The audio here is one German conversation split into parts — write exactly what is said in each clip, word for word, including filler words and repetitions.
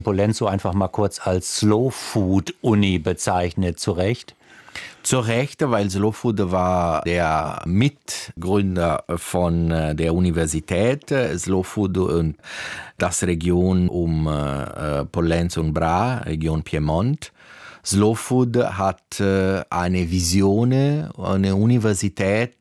Polenzo einfach mal kurz als Slow Food Uni bezeichnet, zu Recht? Zu Recht, weil Slow Food war der Mitgründer von der Universität. Slow Food und das Region um Pollenzo und Bra, Region Piemont. Slow Food hat eine Vision, eine Universität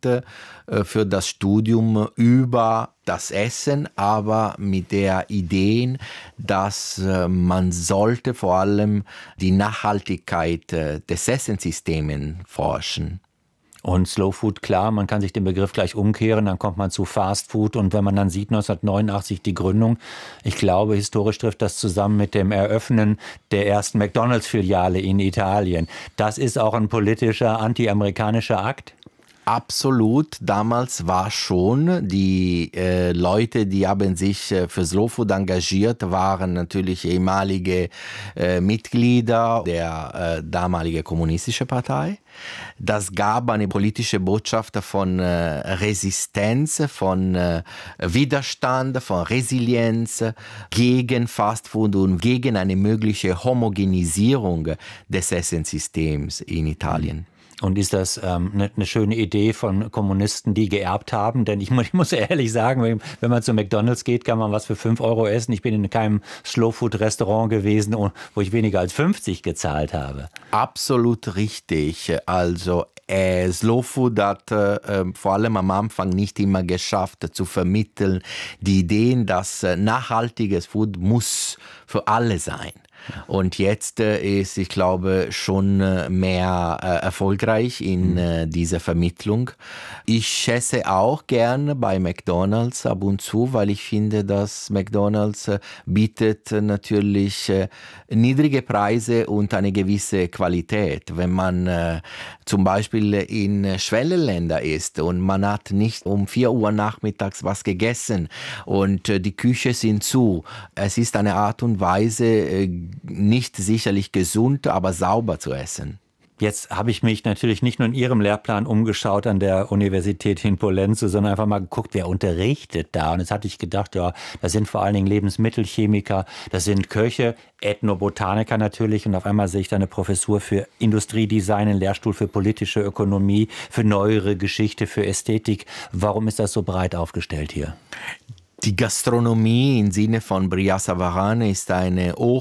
für das Studium über das Essen, aber mit der Idee, dass man sollte vor allem die Nachhaltigkeit des Essenssystems forschen. Und Slow Food, klar, man kann sich den Begriff gleich umkehren, dann kommt man zu Fast Food. Und wenn man dann sieht, neunzehnhundertneunundachtzig die Gründung, ich glaube, historisch trifft das zusammen mit dem Eröffnen der ersten McDonalds-Filiale in Italien. Das ist auch ein politischer, anti-amerikanischer Akt? Absolut. Damals war schon, die äh, Leute, die haben sich äh, für Slow Food engagiert, waren natürlich ehemalige äh, Mitglieder der äh, damaligen kommunistischen Partei. Das gab eine politische Botschaft von äh, Resistenz, von äh, Widerstand, von Resilienz gegen Fastfood und gegen eine mögliche Homogenisierung des Essenssystems in Italien. Und ist das ähm, eine, eine schöne Idee von Kommunisten, die geerbt haben? Denn ich, ich muss ehrlich sagen, wenn, wenn man zu McDonalds geht, kann man was für fünf Euro essen. Ich bin in keinem Slow-Food-Restaurant gewesen, wo ich weniger als fünfzig gezahlt habe. Absolut richtig. Also äh, Slow Food hat äh, vor allem am Anfang nicht immer geschafft, zu vermitteln, die Ideen, dass äh, nachhaltiges Food muss für alle sein. Und jetzt äh, ist, ich glaube, schon äh, mehr äh, erfolgreich in äh, dieser Vermittlung. Ich schätze auch gerne bei McDonald's ab und zu, weil ich finde, dass McDonald's äh, bietet äh, natürlich äh, niedrige Preise und eine gewisse Qualität. Wenn man äh, zum Beispiel in Schwellenländern ist und man hat nicht um vier Uhr nachmittags was gegessen und äh, die Küche sind zu. Es ist eine Art und Weise, äh, nicht sicherlich gesund, aber sauber zu essen. Jetzt habe ich mich natürlich nicht nur in Ihrem Lehrplan umgeschaut an der Universität in Pollenzo, sondern einfach mal geguckt, wer unterrichtet da. Und jetzt hatte ich gedacht, ja, das sind vor allen Dingen Lebensmittelchemiker, das sind Köche, Ethnobotaniker natürlich. Und auf einmal sehe ich da eine Professur für Industriedesign, einen Lehrstuhl für politische Ökonomie, für neuere Geschichte, für Ästhetik. Warum ist das so breit aufgestellt hier? Die Gastronomie im Sinne von Brillat Savarin ist ein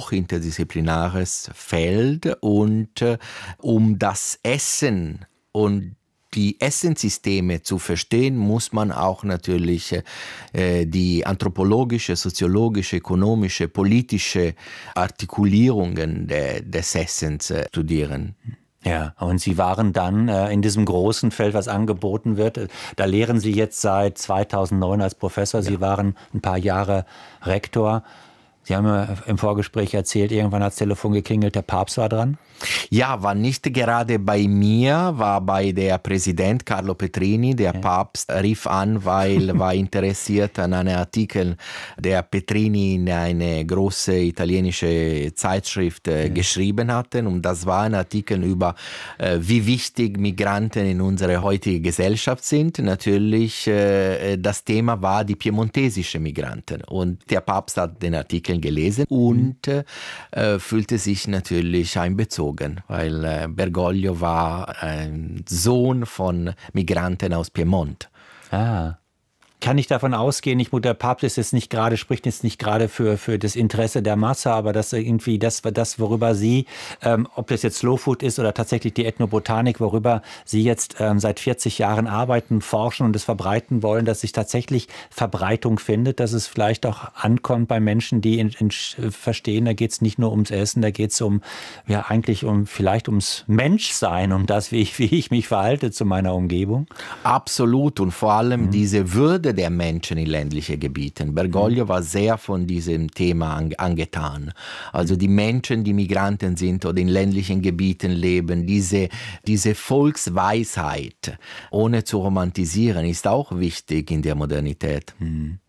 hochinterdisziplinäres Feld und äh, um das Essen und die Essenssysteme zu verstehen, muss man auch natürlich äh, die anthropologische, soziologische, ökonomische, politische Artikulierungen de, des Essens äh, studieren. Ja, und Sie waren dann äh, in diesem großen Feld, was angeboten wird. Da lehren Sie jetzt seit zweitausendneun als Professor. Sie ja. waren ein paar Jahre Rektor. Sie haben mir im Vorgespräch erzählt, irgendwann hat das Telefon geklingelt, der Papst war dran. Ja, war nicht gerade bei mir, war bei der Präsident Carlo Petrini. Der ja. Papst rief an, weil war interessiert an einem Artikel, der Petrini in eine große italienische Zeitschrift äh, ja. geschrieben hatte. Und das war ein Artikel über, äh, wie wichtig Migranten in unserer heutigen Gesellschaft sind. Natürlich, äh, das Thema war die piemontesische Migranten. Und der Papst hat den Artikel gelesen und äh, fühlte sich natürlich einbezogen. Weil äh, Bergoglio war ein Sohn von Migranten aus Piemont. Ah. Kann ich davon ausgehen, ich, der Papst ist jetzt nicht gerade, spricht jetzt nicht gerade für, für das Interesse der Masse, aber dass irgendwie das, das worüber Sie, ähm, ob das jetzt Slow Food ist oder tatsächlich die Ethnobotanik, worüber Sie jetzt ähm, seit vierzig Jahren arbeiten, forschen und es verbreiten wollen, dass sich tatsächlich Verbreitung findet, dass es vielleicht auch ankommt bei Menschen, die in, in, verstehen, da geht es nicht nur ums Essen, da geht es um, ja eigentlich um, vielleicht ums Menschsein, um das, wie ich, wie ich mich verhalte zu meiner Umgebung. Absolut und vor allem mhm. diese Würde der Menschen in ländlichen Gebieten. Bergoglio war sehr von diesem Thema angetan. Also die Menschen, die Migranten sind oder in ländlichen Gebieten leben, diese, diese Volksweisheit, ohne zu romantisieren, ist auch wichtig in der Modernität. Hm.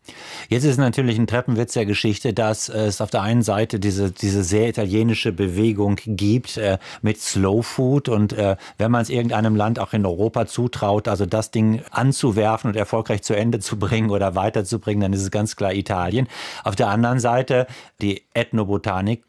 Jetzt ist natürlich ein Treppenwitz der Geschichte, dass es auf der einen Seite diese, diese sehr italienische Bewegung gibt äh, mit Slow Food und äh, wenn man es irgendeinem Land auch in Europa zutraut, also das Ding anzuwerfen und erfolgreich zu Ende zu bringen oder weiterzubringen, dann ist es ganz klar Italien. Auf der anderen Seite die Ethnobotanik